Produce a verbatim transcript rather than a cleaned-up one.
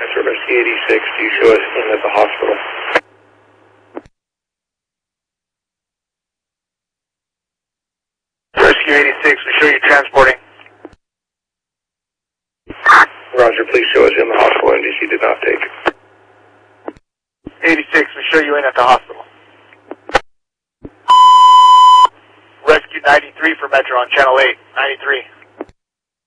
Answer Rescue eighty-six, do you show us in at the hospital? Rescue eighty-six, we show you transporting. Roger, please show us in the hospital. N D C did not take. eighty-six, we show you in at the hospital. Rescue ninety-three for Metro on channel eight, ninety-three.